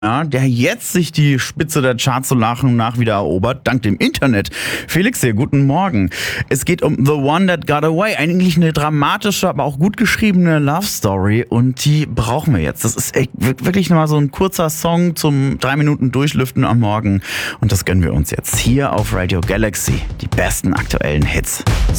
Ja, der jetzt sich die Spitze der Charts so nach und nach wieder erobert, dank dem Internet. Felix hier, guten Morgen. Es geht um The One That Got Away. Eigentlich eine dramatische, aber auch gut geschriebene Love Story und die brauchen wir jetzt. Das ist wirklich mal so ein kurzer Song zum 3 Minuten Durchlüften am Morgen und das gönnen wir uns jetzt hier auf Radio Galaxy. Die besten aktuellen Hits.